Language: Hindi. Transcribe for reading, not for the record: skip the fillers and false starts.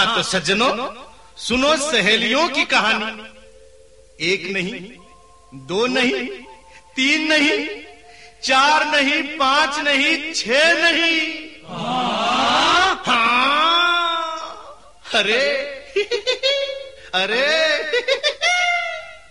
हाँ तो सज्जनों, सुनो सहेलियों की कहानी। एक नहीं, दो नहीं, तीन नहीं, चार नहीं, पांच नहीं, 6 नहीं। हाँ, अरे अरे